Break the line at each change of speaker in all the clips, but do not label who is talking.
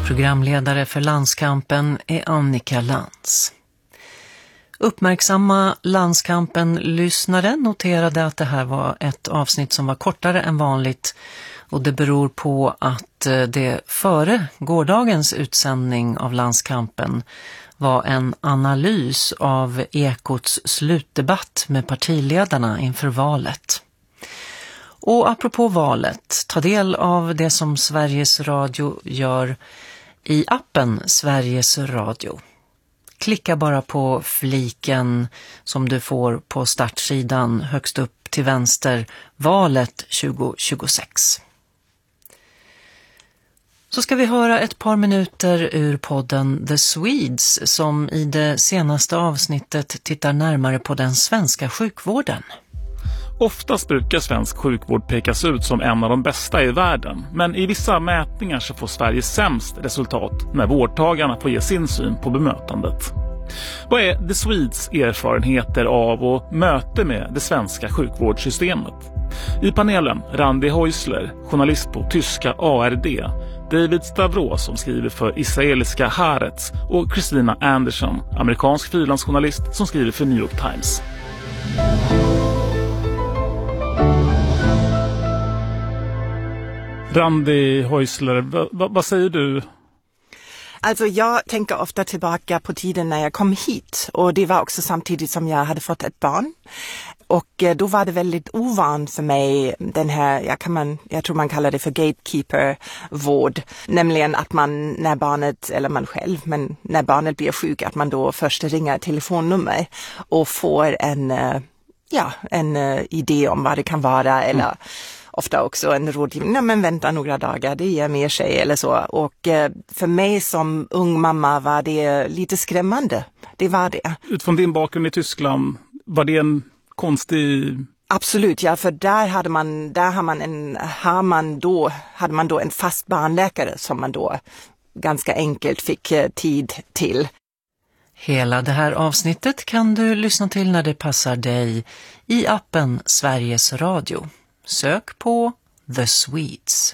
Programledare för Landskampen är Annika Lantz. Uppmärksamma Landskampen-lyssnare noterade att det här var ett avsnitt som var kortare än vanligt, och det beror på att det före gårdagens utsändning av Landskampen var en analys av Ekots slutdebatt med partiledarna inför valet. Och apropå valet, ta del av det som Sveriges Radio gör i appen Sveriges Radio. Klicka bara på fliken som du får på startsidan högst upp till vänster, valet 2026. Så ska vi höra ett par minuter ur podden The Swedes som i det senaste avsnittet tittar närmare på den svenska sjukvården.
Oftast brukar svensk sjukvård pekas ut som en av de bästa i världen, men i vissa mätningar så får Sverige sämst resultat när vårdtagarna får ge sin syn på bemötandet. Vad är The Swedes erfarenheter av och möte med det svenska sjukvårdssystemet? I panelen Randi Häusler, journalist på tyska ARD, David Stavros som skriver för israeliska Haaretz och Christina Anderson, amerikansk frilansjournalist som skriver för New York Times. Randi Häusler, vad säger du?
Alltså jag tänker ofta tillbaka på tiden när jag kom hit, och det var också samtidigt som jag hade fått ett barn. Och då var det väldigt ovant för mig den här, jag tror man kallar det för gatekeeper-vård. Nämligen att man när barnet, eller man själv, men när barnet blir sjuk, att man då först ringer ett telefonnummer och får en idé om vad det kan vara, eller ofta också en rådgivning. Nej, men vänta några dagar, det ger mer sig eller så. Och för mig som ung mamma var det lite skrämmande. Det var det.
Utifrån din bakgrund i Tyskland, var det en konstig...
Absolut, ja, för där hade man då en fast barnläkare som man då ganska enkelt fick tid till.
Hela det här avsnittet kan du lyssna till när det passar dig i appen Sveriges Radio. Sök på The Swedes.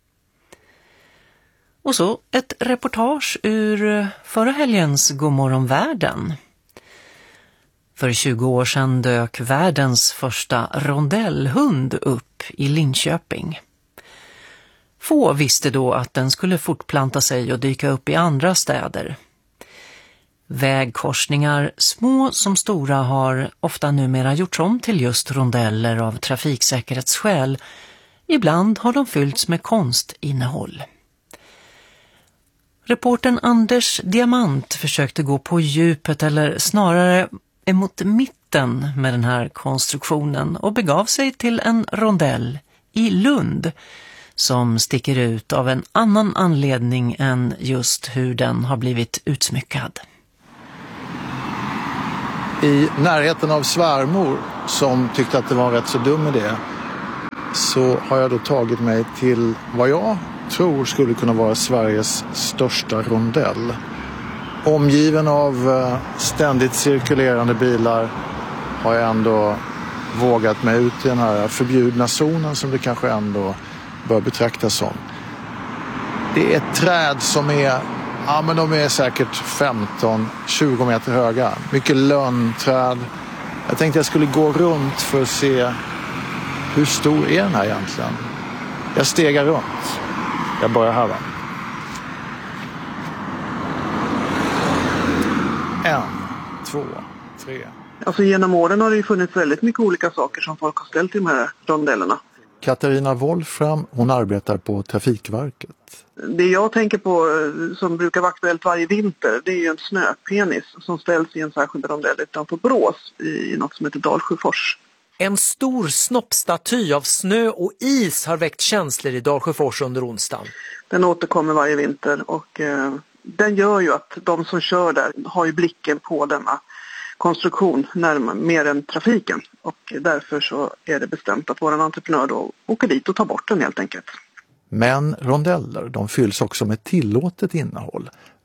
Och så ett reportage ur förra helgens Godmorgon världen. För 20 år sedan dök världens första rondellhund upp i Linköping. Få visste då att den skulle fortplanta sig och dyka upp i andra städer. Vägkorsningar, små som stora, har ofta numera gjorts om till just rondeller av trafiksäkerhetsskäl. Ibland har de fyllts med konstinnehåll. Reportern Anders Diamant försökte gå på djupet, eller snarare emot mitten med den här konstruktionen, och begav sig till en rondell i Lund som sticker ut av en annan anledning än just hur den har blivit utsmyckad.
I närheten av svärmor som tyckte att det var en rätt så dum idé, så har jag då tagit mig till vad jag tror skulle kunna vara Sveriges största rondell. Omgiven av ständigt cirkulerande bilar har jag ändå vågat mig ut i den här förbjudna zonen som det kanske ändå bör betraktas som. Det är ett träd som är... Ja, men de är säkert 15-20 meter höga. Mycket lönnträd. Jag tänkte jag skulle gå runt för att se hur stor är den här egentligen. Jag stegar runt. Jag börjar här, va? 1, 2, 3.
Alltså genom åren har det ju funnits väldigt mycket olika saker som folk har ställt i de här rondellerna.
Katarina Wolfram, hon arbetar på Trafikverket.
Det jag tänker på som brukar vara aktuellt varje vinter, det är ju en snöpenis som ställs i en särskild rondell utanför Borås i något som heter Dalsjöfors.
En stor snoppstaty av snö och is har väckt känslor i Dalsjöfors under onsdagen.
Den återkommer varje vinter och den gör ju att de som kör där har ju blicken på denna konstruktion mer än trafiken. Och därför så är det bestämt att vår entreprenör då åker dit och tar bort den helt enkelt.
Men rondeller, de fylls också med tillåtet innehåll.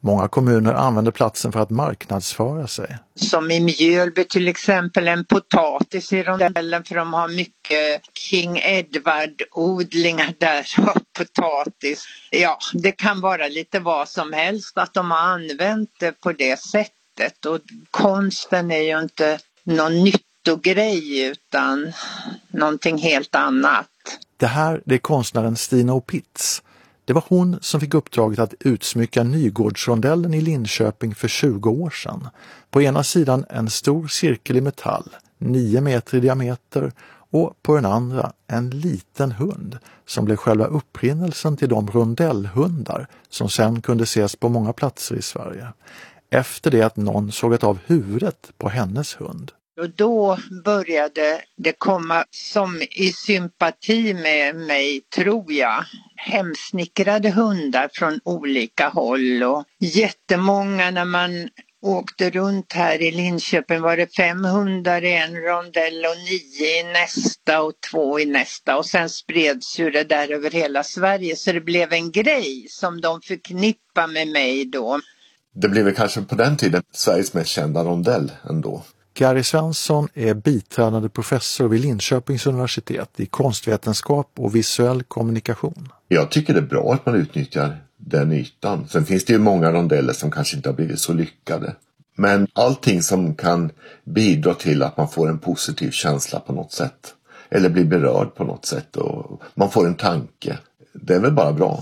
Många kommuner använder platsen för att marknadsföra sig.
Som i Mjölby till exempel, en potatis i rondellen, för de har mycket King Edward-odlingar där och potatis. Ja, det kan vara lite vad som helst att de har använt det på det sättet. Och konsten är ju inte någon nyttogrej utan någonting helt annat.
Det här är konstnären Stina Opitz. Det var hon som fick uppdraget att utsmycka Nygårdsrondellen i Linköping för 20 år sedan. På ena sidan en stor cirkel i metall, 9 meter i diameter, och på den andra en liten hund som blev själva upprinnelsen till de rondellhundar som sen kunde ses på många platser i Sverige. Efter det att någon sågat av huvudet på hennes hund.
Och då började det komma som i sympati med mig, tror jag, hemsnickrade hundar från olika håll. Och jättemånga, när man åkte runt här i Linköping var det 5 hundar i en rondell och 9 i nästa och 2 i nästa. Och sen spreds ju det där över hela Sverige, så det blev en grej som de förknippar med mig då.
Det blev kanske på den tiden Sveriges mest kända rondell ändå.
Gary Svensson är biträdande professor vid Linköpings universitet i konstvetenskap och visuell kommunikation.
Jag tycker det är bra att man utnyttjar den ytan. Sen finns det ju många rondeller som kanske inte har blivit så lyckade. Men allting som kan bidra till att man får en positiv känsla på något sätt. Eller blir berörd på något sätt och man får en tanke. Det är väl bara bra.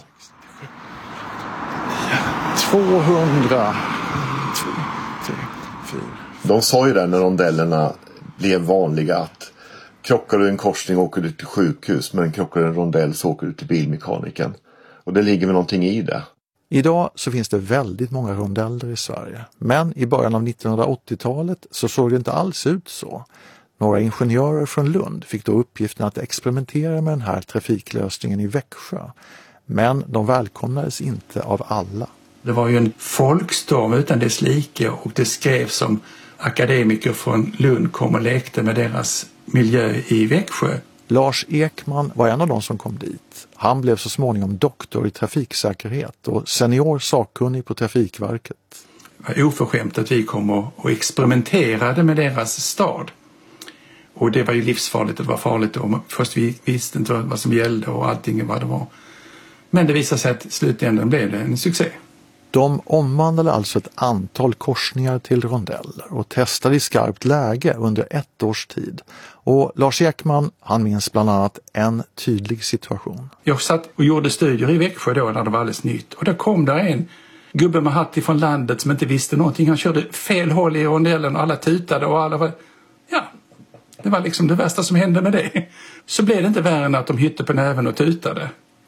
200.
De sa ju där när rondellerna blev vanliga att krockar du en korsning åker du till sjukhus, men krockar du en rondell så åker du till bilmekaniken. Och det ligger väl någonting i det.
Idag så finns det väldigt många rondeller i Sverige. Men i början av 1980-talet så såg det inte alls ut så. Några ingenjörer från Lund fick då uppgiften att experimentera med den här trafiklösningen i Växjö. Men de välkomnades inte av alla.
Det var ju en folkstorm utan dess like, och det skrevs som akademiker från Lund kom och lekte med deras miljö i Växjö.
Lars Ekman var en av de som kom dit. Han blev så småningom doktor i trafiksäkerhet och senior sakkunnig på Trafikverket.
Det var oförskämt att vi kom och experimenterade med deras stad. Och det var ju livsfarligt, det var farligt. Och först vi visste inte vad som gällde och allting vad det var. Men det visade sig att i slutändan blev det en succé.
De omvandlade alltså ett antal korsningar till rondeller och testade i skarpt läge under 1 års tid. Och Lars Ekman, han minns bland annat en tydlig situation.
Jag satt och gjorde studier i Växjö då när det var alldeles nytt. Och då kom där en gubbe med hatt ifrån landet som inte visste någonting. Han körde fel håll i rondellen och alla tutade och alla var... Ja, det var liksom det värsta som hände med det. Så blev det inte värre än att de hytte på näven och tutade.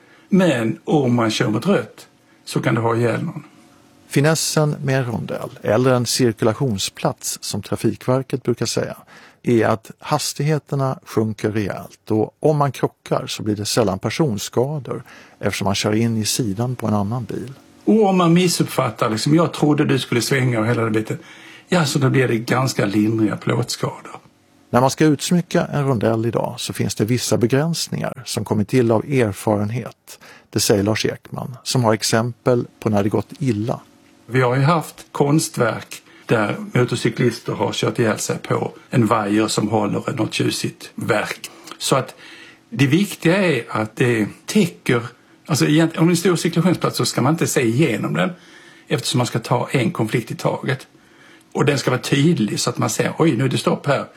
Men om man kör mot rött så kan det ha ihjäl någon.
Finessen med en rondell, eller en cirkulationsplats som Trafikverket brukar säga, är att hastigheterna sjunker rejält, och om man krockar så blir det sällan personskador eftersom man kör in i sidan på en annan bil.
Och om man missuppfattar, liksom, jag trodde du skulle svänga och hela det biten, ja, så då blir det ganska lindriga plåtskador.
När man ska utsmycka en rondell idag så finns det vissa begränsningar som kommer till av erfarenhet. Det säger Lars Ekman, som har exempel på när det gått illa.
Vi har ju haft konstverk där motorcyklister har kört ihjäl sig på en vajer som håller något tjusigt verk. Så att det viktiga är att det täcker, alltså om det är en stor cirkulationsplats så ska man inte se igenom den eftersom man ska ta en konflikt i taget. Och den ska vara tydlig så att man ser, oj nu är det stopp här.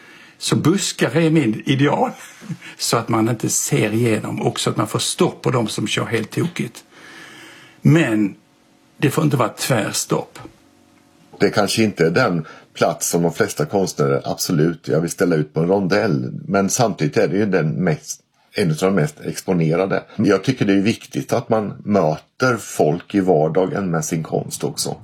Så buskar är min ideal så att man inte ser igenom och så att man får stopp på de som kör helt tokigt. Men det får inte vara tvärstopp.
Det kanske inte är den plats som de flesta konstnärer absolut jag vill ställa ut på en rondell. Men samtidigt är det ju en av de mest exponerade. Jag tycker det är viktigt att man möter folk i vardagen med sin konst också.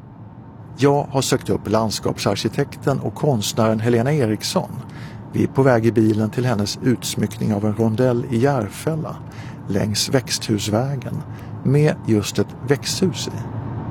Jag har sökt upp landskapsarkitekten och konstnären Helena Eriksson. Vi är på väg i bilen till hennes utsmyckning av en rondell i Järfälla längs Växthusvägen med just ett växthus i.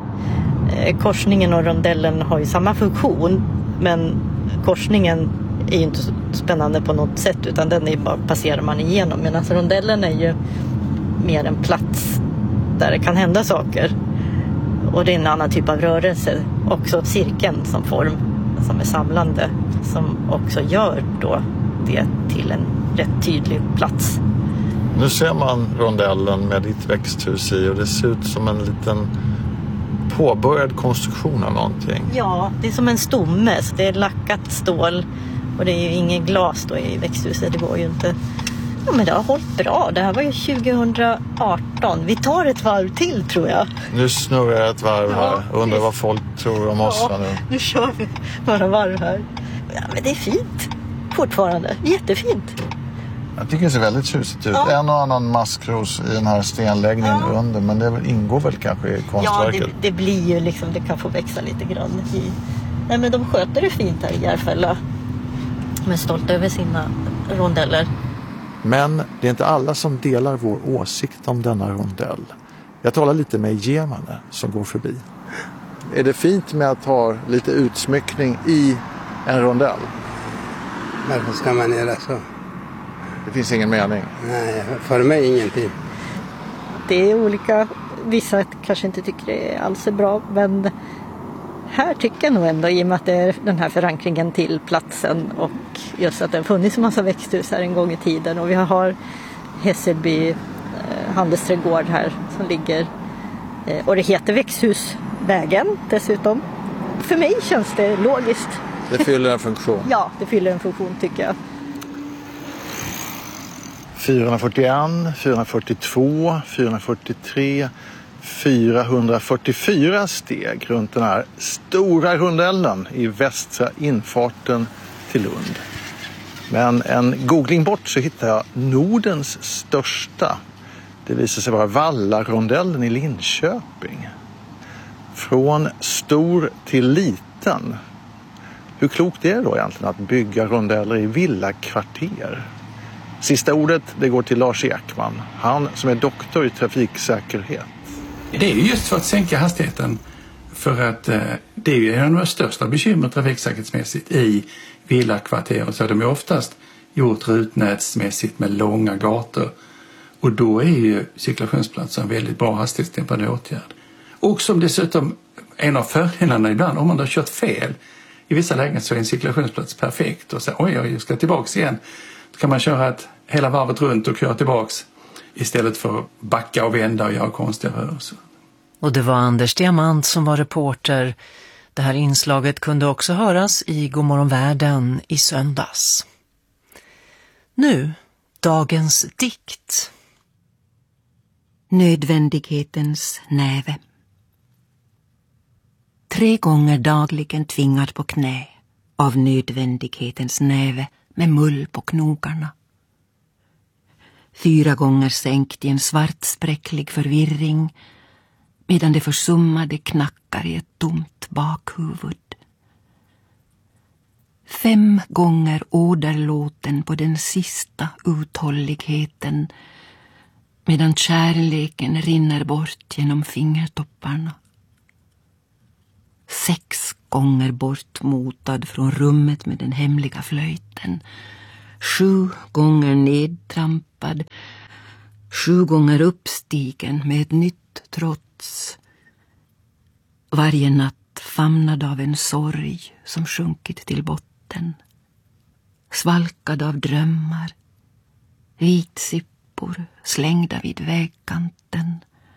Korsningen och rondellen har ju samma funktion, men korsningen är ju inte så spännande på något sätt utan den är bara passerar man igenom, medan rondellen är ju mer en plats där det kan hända saker. Och det är en annan typ av rörelse. Också cirkeln som form, som är samlande, som också gör då det till en rätt tydlig plats.
Nu ser man rondellen med ditt växthus i och det ser ut som en liten påbörjad konstruktion av någonting.
Ja, det är som en stomme, så det är lackat stål och det är ju ingen glas då i växthuset, det går ju inte. Ja, men det har hållit bra. Det här var ju 2018. Vi tar ett varv till, tror jag.
Nu snurrar jag ett varv här. Undrar vad folk tror om oss nu.
Nu kör vi några varv här. Ja, men det är fint. Fortfarande. Jättefint.
Jag tycker det ser väldigt tjusigt ut. Ja. En och annan maskros i den här stenläggningen under. Men det ingår väl kanske i konstverket?
Ja, det blir ju liksom, det kan få växa lite grann i. Nej, men de sköter det fint här i Järfälla. De är stolta över sina rondeller.
Men det är inte alla som delar vår åsikt om denna rondell. Jag talar lite med Gemane som går förbi. Är det fint med att ha lite utsmyckning i en rondell?
Varför ska man göra så?
Det finns ingen mening.
Nej, för mig ingenting.
Det är olika. Vissa kanske inte tycker det alls är bra, men här tycker jag nog ändå, i och med att det är den här förankringen till platsen och just att det har funnits en massa växthus här en gång i tiden, och vi har Hässelby handelsträdgård här som ligger, och det heter Växthusvägen dessutom. För mig känns det logiskt.
Det fyller en funktion.
Ja, det fyller en funktion tycker jag.
441, 442, 443, 444 steg runt den här stora rondellen i västra infarten till Lund. Men en googling bort så hittar jag Nordens största. Det visar sig vara Vallarondellen i Linköping. Från stor till liten. Hur klokt är det då egentligen att bygga rondeller i villakvarter? Sista ordet, det går till Lars Ekman. Han som är doktor i trafiksäkerhet.
Det är just för att sänka hastigheten. För att det är ju en av de största bekymmer trafiksäkerhetsmässigt i villakvarter. Så de är oftast gjort rutnätsmässigt med långa gator. Och då är ju cirkulationsplatsen en väldigt bra hastighetsdämpande åtgärd. Och som dessutom en av fördelarna ibland, om man har kört fel. I vissa lägen så är en cirkulationsplats perfekt. Och så oj, jag ska tillbaks igen. Då kan man köra hela varvet runt och köra tillbaks. Istället för att backa och vända och göra konstiga rörelser.
Och det var Anders Diamant som var reporter. Det här inslaget kunde också höras i Godmorgon Världen i söndags. Nu, dagens dikt.
Nödvändighetens näve. 3 gånger dagligen tvingad på knä av nödvändighetens näve med mull på knogarna. 4 gånger sänkt i en svart spräcklig förvirring medan det försummade knackar i ett tomt bakhuvud. 5 gånger åderlåten på den sista uthålligheten medan kärleken rinner bort genom fingertopparna. 6 gånger bortmotad från rummet med den hemliga flöjten. 7 gånger nedtrampad. 7 gånger uppstigen med ett nytt trots. Varje natt famnad av en sorg som sjunkit till botten. Svalkad av drömmar. Vitsippor slängda vid vägkanten.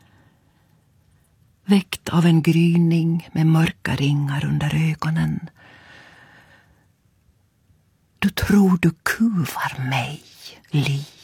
Väckt av en gryning med mörka ringar under ögonen. Du tror du kuvar mig, liv.